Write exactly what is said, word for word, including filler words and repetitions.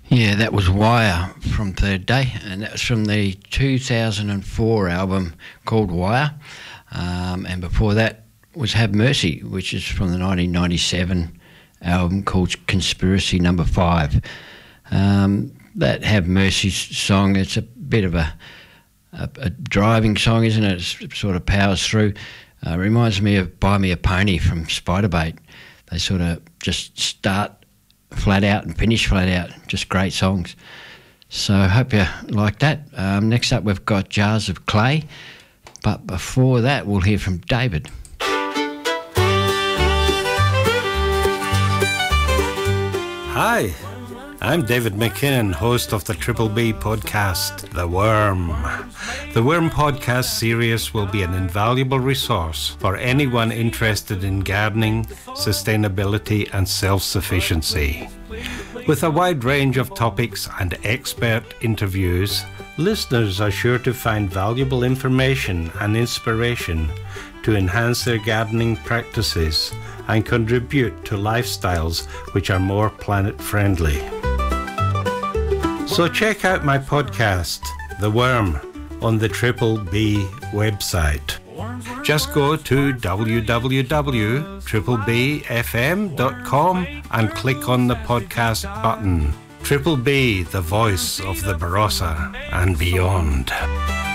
Yeah, that was Wire from Third Day, and that was from the two thousand four album called Wire. Um, and before that was Have Mercy, which is from the nineteen ninety-seven album called Conspiracy Number Five. Um, that Have Mercy song, it's a bit of a, a, a driving song, isn't it? It sort of powers through. Uh, reminds me of Buy Me a Pony from Spiderbait. They sort of just start flat out and finish flat out. Just great songs. So I hope you like that. Um, next up we've got Jars of Clay. But before that we'll hear from David. Hi, I'm David McKinnon, host of the Triple B podcast, The Worm. The Worm podcast series will be an invaluable resource for anyone interested in gardening, sustainability and self-sufficiency. With a wide range of topics and expert interviews, listeners are sure to find valuable information and inspiration to enhance their gardening practices and contribute to lifestyles which are more planet-friendly. So check out my podcast, The Worm, on the Triple B website. Just go to w w w dot triple b f m dot com and click on the podcast button. Triple B, the voice of the Barossa and beyond.